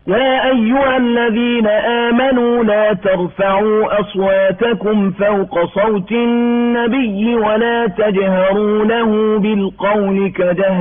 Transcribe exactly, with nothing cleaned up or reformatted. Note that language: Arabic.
يا أيها الذين آمنوا لا ترفعوا أصواتكم فوق صوت النبي ولا تجهروا له بالقول كجهر